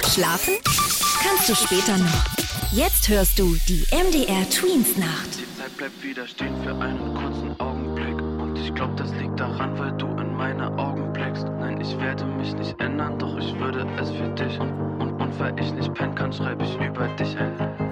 Schlafen kannst du später noch. Jetzt hörst du die MDR Tweens Nacht. Die Zeit bleibt wieder stehen für einen kurzen Augenblick. Und ich glaub, das liegt daran, weil du in meine Augen blickst. Nein, ich werde mich nicht ändern, doch ich würde es für dich. Und weil ich nicht pennen kann, schreibe ich über dich ein